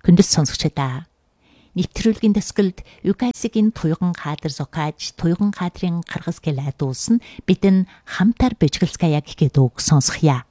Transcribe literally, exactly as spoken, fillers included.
Хүндэс сонсогчдаа. Нэвтрүүлгийн төсгөлд Юкасигийн туйган хаадар зокааж туйган хаадрын гаргас гэлээд уусан бидэн хамтар бижгэлская гэхэд үг сонсхия.